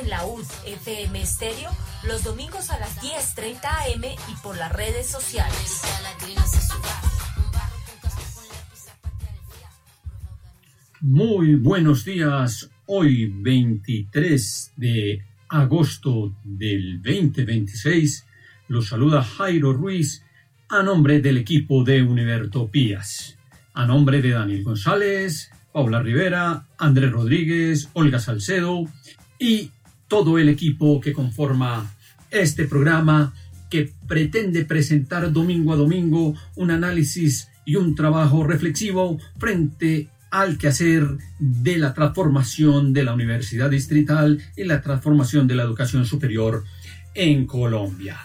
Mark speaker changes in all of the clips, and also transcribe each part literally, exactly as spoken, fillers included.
Speaker 1: en la U D F M Estéreo los domingos a las diez treinta a eme y por las redes sociales.
Speaker 2: Muy buenos días. Hoy veintitrés de agosto del veinte veintiséis los saluda Jairo Ruiz a nombre del equipo de Univertopías, a nombre de Daniel González, Paula Rivera, Andrés Rodríguez, Olga Salcedo y todo el equipo que conforma este programa que pretende presentar domingo a domingo un análisis y un trabajo reflexivo frente al quehacer de la transformación de la Universidad Distrital y la transformación de la educación superior en Colombia.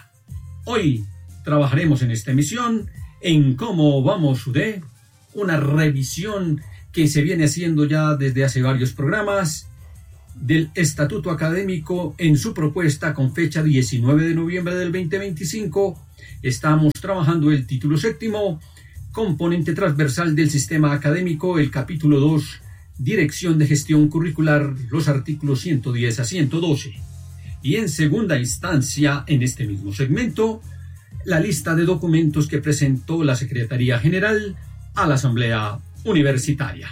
Speaker 2: Hoy trabajaremos en esta emisión en cómo vamos U D E, una revisión que se viene haciendo ya desde hace varios programas del Estatuto Académico en su propuesta con fecha diecinueve de noviembre del veinte veinticinco. Estamos trabajando el título séptimo, componente transversal del sistema académico, el capítulo dos, Dirección de Gestión Curricular, los artículos ciento diez a ciento doce. Y en segunda instancia, en este mismo segmento, la lista de documentos que presentó la Secretaría General a la Asamblea Universitaria.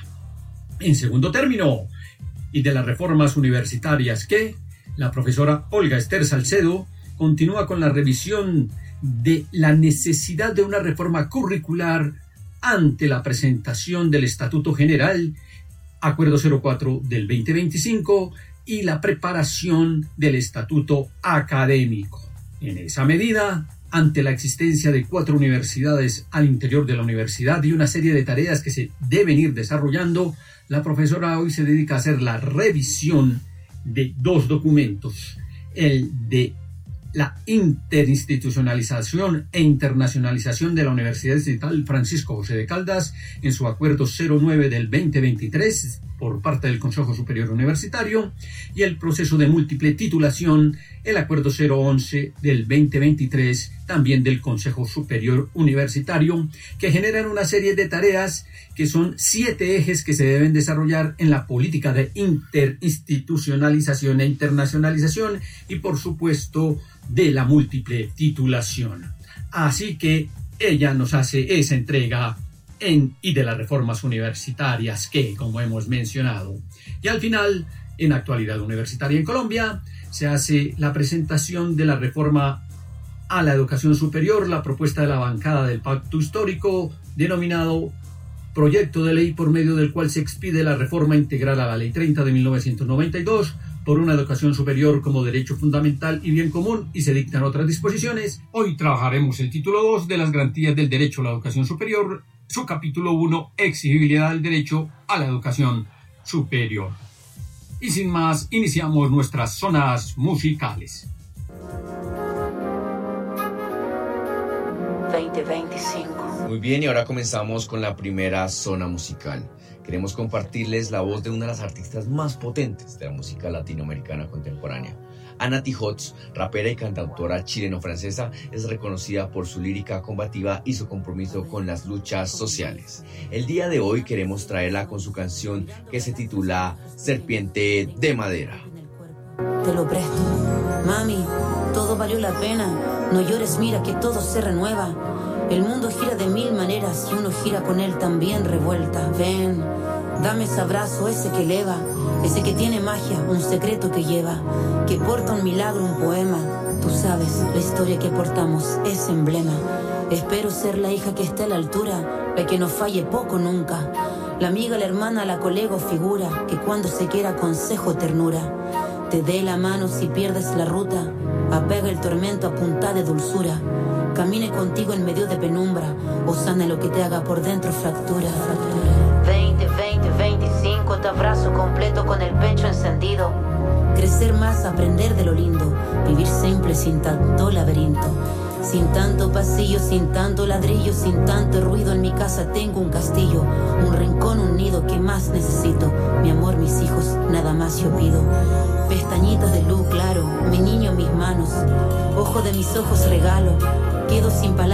Speaker 2: En segundo término, y de las reformas universitarias que la profesora Olga Esther Salcedo continúa con la revisión de la necesidad de una reforma curricular ante la presentación del Estatuto General, Acuerdo cero cuatro del veinte veinticinco, y la preparación del Estatuto Académico. En esa medida, ante la existencia de cuatro universidades al interior de la universidad y una serie de tareas que se deben ir desarrollando, la profesora hoy se dedica a hacer la revisión de dos documentos, el de la interinstitucionalización e internacionalización de la Universidad Distrital Francisco José de Caldas en su acuerdo cero nueve del veinte veintitrés por parte del Consejo Superior Universitario, y el proceso de múltiple titulación, el acuerdo cero once del veinte veintitrés también del Consejo Superior Universitario, que generan una serie de tareas que son siete ejes que se deben desarrollar en la política de interinstitucionalización e internacionalización y por supuesto de la múltiple titulación. Así que ella nos hace esa entrega en y de las reformas universitarias que, como hemos mencionado. Y al final, en Actualidad Universitaria en Colombia, se hace la presentación de la reforma a la educación superior, la propuesta de la bancada del Pacto Histórico, denominado proyecto de ley por medio del cual se expide la reforma integral a la Ley treinta de mil novecientos noventa y dos por una educación superior como derecho fundamental y bien común, y se dictan otras disposiciones. Hoy trabajaremos el título dos de las garantías del derecho a la educación superior, su capítulo uno, exigibilidad del derecho a la educación superior. Y sin más, iniciamos nuestras zonas musicales.
Speaker 3: veinte veinticinco.
Speaker 4: Muy bien, y ahora comenzamos con la primera zona musical. Queremos compartirles la voz de una de las artistas más potentes de la música latinoamericana contemporánea. Ana Tijoux, rapera y cantautora chileno-francesa, es reconocida por su lírica combativa y su compromiso con las luchas sociales. El día de hoy queremos traerla con su canción que se titula Serpiente de Madera.
Speaker 3: Te lo presto, mami, todo valió la pena. No llores, mira que todo se renueva. El mundo gira de mil maneras y uno gira con él también revuelta. Ven, dame ese abrazo, ese que eleva, ese que tiene magia, un secreto que lleva, que porta un milagro, un poema. Tú sabes, la historia que portamos es emblema. Espero ser la hija que esté a la altura, la que no falle poco nunca, la amiga, la hermana, la colega o figura, que cuando se quiera consejo, ternura, te dé la mano si pierdes la ruta, apega el tormento a punta de dulzura, camine contigo en medio de penumbra, o sana lo que te haga por dentro fractura, fractura. veinte, veinte, veinticinco, te abrazo completo con el pecho encendido. Crecer más, aprender de lo lindo, vivir simple sin tanto laberinto, sin tanto pasillo, sin tanto ladrillo, sin tanto ruido. En mi casa tengo un castillo, un rincón, un nido. ¿Qué más necesito? Mi amor, mis hijos, nada más yo pido. Pestañitas de luz claro, mi niño en mis manos, ojo de mis ojos regalo. Quedo sin palabras.